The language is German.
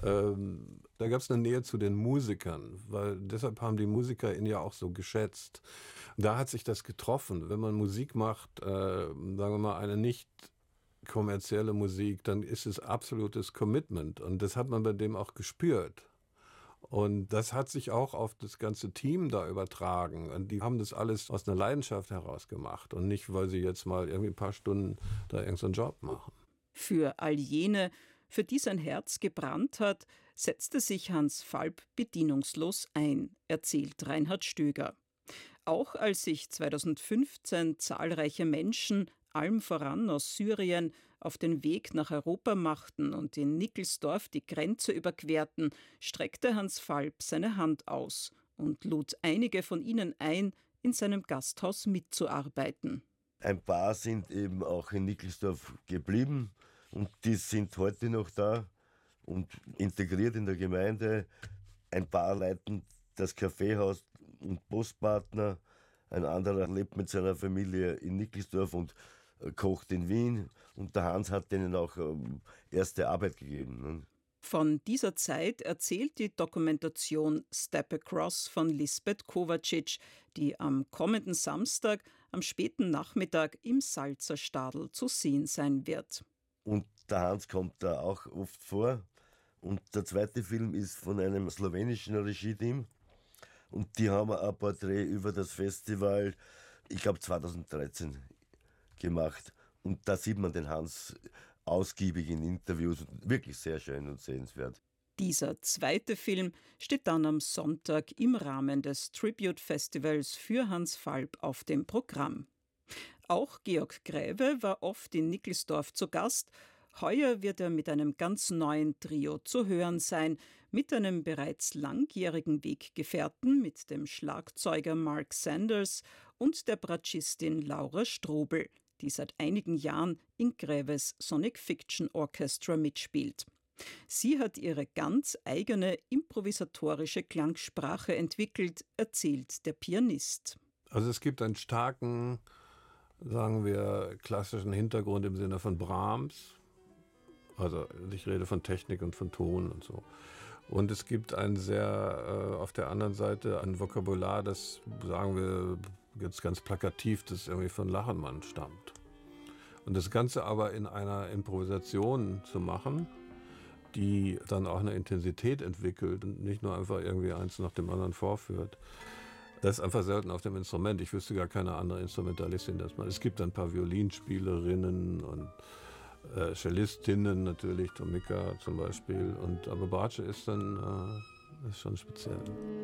Da gab es eine Nähe zu den Musikern, weil deshalb haben die Musiker ihn ja auch so geschätzt. Da hat sich das getroffen. Wenn man Musik macht, sagen wir mal eine nicht kommerzielle Musik, dann ist es absolutes Commitment. Und das hat man bei dem auch gespürt. Und das hat sich auch auf das ganze Team da übertragen. Und die haben das alles aus einer Leidenschaft heraus gemacht und nicht, weil sie jetzt mal irgendwie ein paar Stunden da irgendeinen Job machen. Für all jene, für die sein Herz gebrannt hat, setzte sich Hans Falb bedienungslos ein, erzählt Reinhard Stöger. Auch als sich 2015 zahlreiche Menschen, allem voran aus Syrien, auf den Weg nach Europa machten und in Nickelsdorf die Grenze überquerten, streckte Hans Falb seine Hand aus und lud einige von ihnen ein, in seinem Gasthaus mitzuarbeiten. Ein paar sind eben auch in Nickelsdorf geblieben und die sind heute noch da und integriert in der Gemeinde. Ein paar leiten das Kaffeehaus und Postpartner. Ein anderer lebt mit seiner Familie in Nickelsdorf und kocht in Wien. Und der Hans hat denen auch erste Arbeit gegeben. Von dieser Zeit erzählt die Dokumentation Step Across von Lisbeth Kovacic, die am kommenden Samstag am späten Nachmittag im Salzerstadl zu sehen sein wird. Und der Hans kommt da auch oft vor. Und der zweite Film ist von einem slowenischen Regie-Team. Und die haben ein Porträt über das Festival, ich glaube 2013, gemacht. Und da sieht man den Hans ausgiebig in Interviews. Wirklich sehr schön und sehenswert. Dieser zweite Film steht dann am Sonntag im Rahmen des Tribute-Festivals für Hans Falb auf dem Programm. Auch Georg Gräve war oft in Nickelsdorf zu Gast. Heuer wird er mit einem ganz neuen Trio zu hören sein, mit einem bereits langjährigen Weggefährten, mit dem Schlagzeuger Mark Sanders und der Bratschistin Laura Strobel, die seit einigen Jahren in Gräves Sonic Fiction Orchestra mitspielt. Sie hat ihre ganz eigene improvisatorische Klangsprache entwickelt, erzählt der Pianist. Also es gibt einen starken, sagen wir, klassischen Hintergrund im Sinne von Brahms. Also ich rede von Technik und von Ton und so. Und es gibt ein sehr, auf der anderen Seite ein Vokabular, das, sagen wir jetzt ganz plakativ, das irgendwie von Lachenmann stammt. Und das Ganze aber in einer Improvisation zu machen, die dann auch eine Intensität entwickelt und nicht nur einfach irgendwie eins nach dem anderen vorführt. Das ist einfach selten auf dem Instrument. Ich wüsste gar keine andere Instrumentalistin, das man. Es gibt ein paar Violinspielerinnen und Cellistinnen natürlich, Tomika zum Beispiel. Aber Bratsche ist dann ist schon speziell.